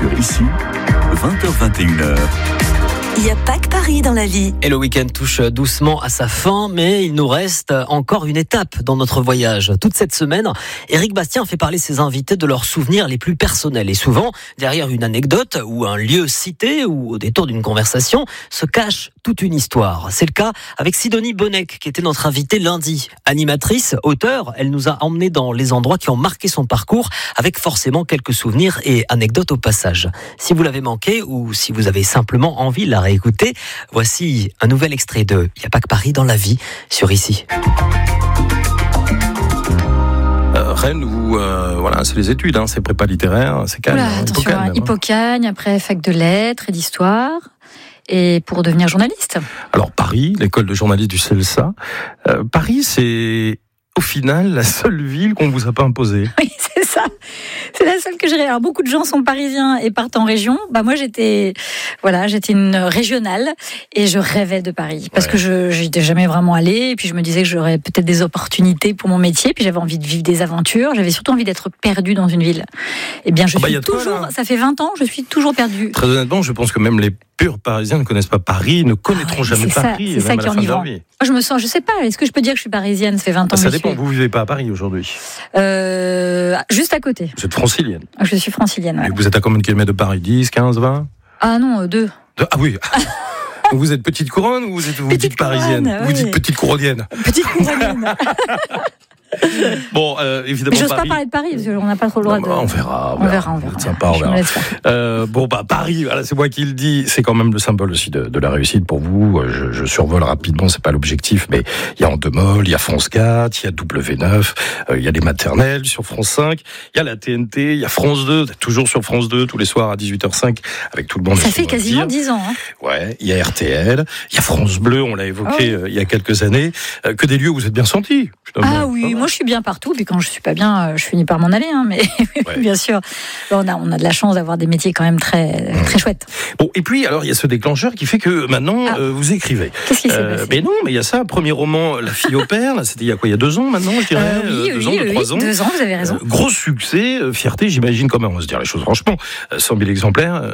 sur Ici, 20h-21h. Il n'y a pas que Paris dans la vie. Et le week-end touche doucement à sa fin, mais il nous reste encore une étape dans notre voyage. Toute cette semaine, Éric Bastien fait parler ses invités de leurs souvenirs les plus personnels. Et souvent, derrière une anecdote ou un lieu cité ou au détour d'une conversation, se cache toute une histoire. C'est le cas avec Sidonie Bonnec, qui était notre invitée lundi. Animatrice, auteure, elle nous a emmenés dans les endroits qui ont marqué son parcours, avec forcément quelques souvenirs et anecdotes au passage. Si vous l'avez manqué ou si vous avez simplement envie de la réécouter, voici un nouvel extrait de Il n'y a pas que Paris dans la vie sur Ici. Rennes où voilà, c'est les études, c'est prépa littéraire, c'est calme. Oula, attention, Hippocagne, après fac de lettres et d'histoire, et pour devenir journaliste. Alors Paris, l'école de journalisme du CELSA, Paris c'est au final la seule ville qu'on vous a pas imposée. Oui, c'est ça. C'est la seule que j'ai. Alors beaucoup de gens sont parisiens et partent en région. Moi j'étais une régionale et je rêvais de Paris parce que je n'étais jamais vraiment allée et puis je me disais que j'aurais peut-être des opportunités pour mon métier, puis j'avais envie de vivre des aventures, j'avais surtout envie d'être perdue dans une ville. Et bien je suis toujours, ça fait 20 ans, je suis toujours perdue. Très honnêtement, je pense que même les purs parisiens ne connaissent pas Paris, ne connaîtront jamais Paris. C'est ça qui est enivrant. Moi, je sais pas, est-ce que je peux dire que je suis parisienne, ça fait 20 ans ça que dépend, vous vivez pas à Paris aujourd'hui. Juste à côté. Vous êtes francilienne. Je suis francilienne, ouais. Et vous êtes à combien de kilomètres de Paris? 10, 15, 20? Ah non, 2. Ah oui. Vous êtes petite couronne ou vous dites parisienne? Oui. Vous dites petite couronnienne? Petite couronnienne. Bon, évidemment. Mais j'ose pas parler de Paris parce qu'on n'a pas trop le droit de. On verra. On verra. Sympa, on verra. Paris, voilà, c'est moi qui le dis. C'est quand même le symbole aussi de la réussite pour vous. Je survole rapidement, c'est pas l'objectif, mais il y a Endemol, il y a France 4, il y a W9, il y a les maternelles sur France 5, il y a la TNT, il y a France 2, toujours sur France 2 tous les soirs à 18h05 avec tout le monde. Ça fait quasiment 10 ans. Ouais, il y a RTL, il y a France Bleu, on l'a évoqué il y a quelques années. Que des lieux où vous êtes bien sentis. Ah oui, moi je suis bien partout, puis quand je suis pas bien, je finis par m'en aller, mais bien sûr, on a de la chance d'avoir des métiers quand même très chouettes. Bon, et puis alors il y a ce déclencheur qui fait que maintenant vous écrivez. Qu'est-ce qui s'est passé ? Mais non, mais il y a ça, premier roman, La fille au père, c'était il y a quoi, il y a 2 ans maintenant, je dirais, 3 ans. 2 ans, vous avez raison. Gros succès, fierté, j'imagine quand même, on va se dire les choses franchement, 100 000 exemplaires.